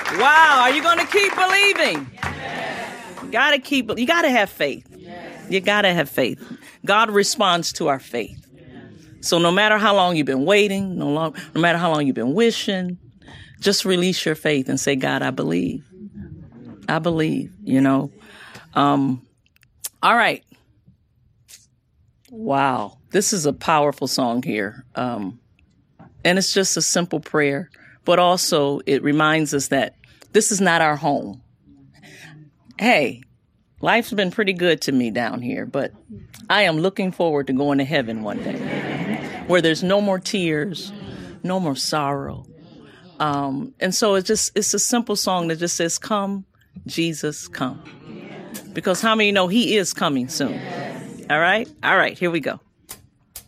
Wow. Are you going to keep believing? You got to have faith. You got to have faith. God responds to our faith. So no matter how long you've been waiting, no matter how long you've been wishing, just release your faith and say, God, I believe. I believe, All right. Wow. This is a powerful song here. And it's just a simple prayer, but also it reminds us that this is not our home. Hey, life's been pretty good to me down here, but I am looking forward to going to heaven one day where there's no more tears, no more sorrow. And so it's a simple song that just says, come, Jesus, come. Because how many know he is coming soon? All right. Here we go.